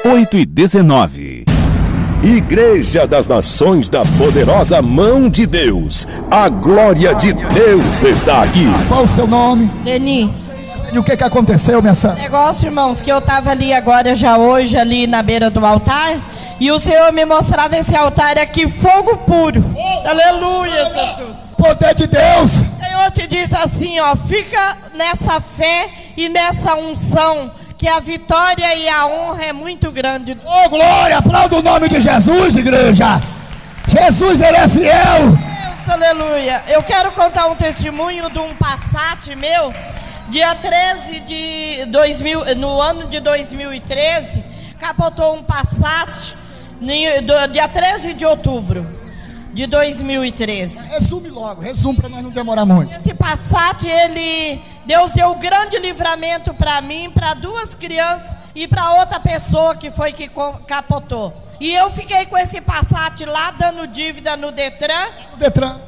8h19. Igreja das Nações da Poderosa Mão de Deus. A glória de Deus está aqui. Qual o seu nome? Zeni. E o que aconteceu, minha santa? Negócio, irmãos, que eu estava ali agora, já hoje, ali na beira do altar, e o Senhor me mostrava esse altar aqui, fogo puro. Aleluia, Jesus. Poder de Deus. O Senhor te diz assim, ó, fica nessa fé e nessa unção, que a vitória e a honra é muito grande. Oh, glória, aplauda o nome de Jesus, igreja. Jesus, ele é fiel. Deus, aleluia. Eu quero contar um testemunho de um Passat meu, dia 13 de 2000, no ano de 2013, capotou um Passat, dia 13 de outubro de 2013. Resume logo, resume para nós não demorar muito. Esse Passat, Deus deu um grande livramento para mim, para duas crianças e para outra pessoa que foi que capotou. E eu fiquei com esse Passat lá, dando dívida no Detran. O Detran.